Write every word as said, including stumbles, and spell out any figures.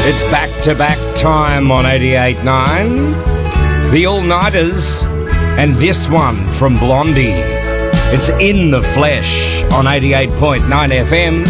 It's back-to-back time on eighty-eight point nine. The All-Nighters, and this one from Blondie. It's In the Flesh on eighty-eight point nine F M.